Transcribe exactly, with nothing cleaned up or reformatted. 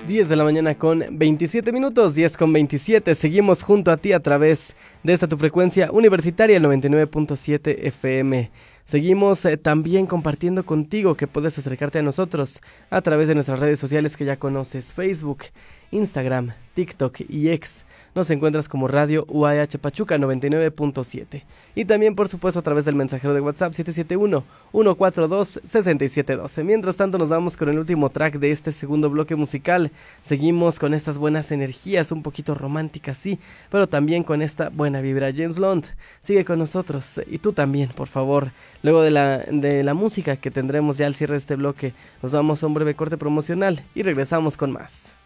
diez de la mañana con veintisiete minutos, diez con veintisiete. Seguimos junto a ti a través de esta tu frecuencia universitaria, el noventa y nueve punto siete F M. Seguimos eh, también compartiendo contigo que puedes acercarte a nosotros a través de nuestras redes sociales que ya conoces: Facebook, Instagram, TikTok y X. Nos encuentras como Radio U A H Pachuca noventa y nueve punto siete. Y también, por supuesto, a través del mensajero de WhatsApp siete siete uno, uno cuatro dos, seis siete uno dos. Mientras tanto, nos vamos con el último track de este segundo bloque musical. Seguimos con estas buenas energías, un poquito románticas, sí, pero también con esta buena vibra. James Blunt sigue con nosotros, y tú también, por favor. Luego de la, de la música que tendremos ya al cierre de este bloque, nos vamos a un breve corte promocional y regresamos con más.